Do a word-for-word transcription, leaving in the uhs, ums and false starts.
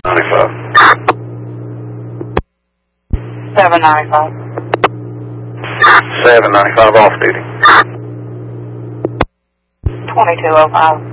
ninety-five. seven ninety-five. seven ninety-five off duty. twenty-two oh five.